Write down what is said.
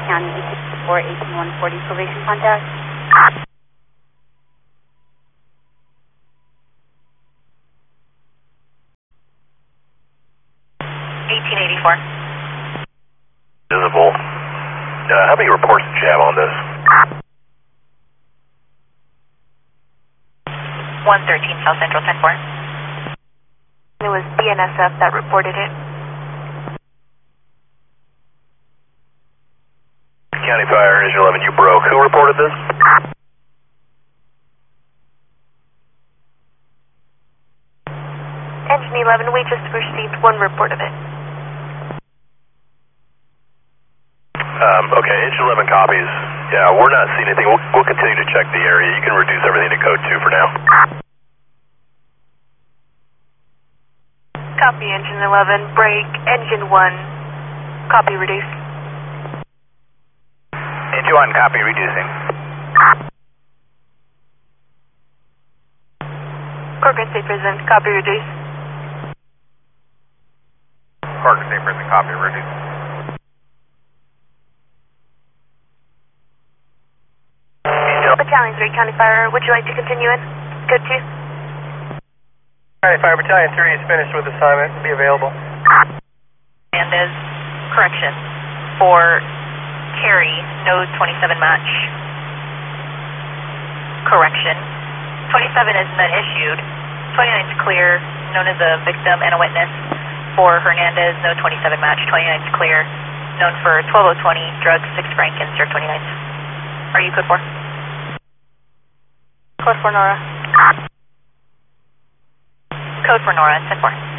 County, 1864, 140, probation contact. Visible. How many reports did you have on this? 113 South Central 10-4. It was BNSF that reported it. County Fire, Engine 11, you broke. Who reported this? Engine 11, we just received one report of it. Okay, Engine 11 copies. Yeah, we're not seeing anything. We'll continue to check the area. You can reduce everything to code 2 for now. Copy, Engine 11. Break, Engine 1. Copy, reduce. Engine 1, copy, reducing. Corcoran State Prison, copy, reduce. Corcoran State Prison, copy, reduce. Battalion 3, County Fire, would you like to continue in? Code 2. County Fire, Battalion 3 is finished with assignment. Be available. Hernandez, correction. For Carey, no 27 match. Correction. 27 isn't then issued. 29 is clear, known as a victim and a witness. For Hernandez, no 27 match. 29 is clear, known for 12020, drug 6 franc, and serve 29. Are you code 4? Code for Nora. Code for Nora, 10-4.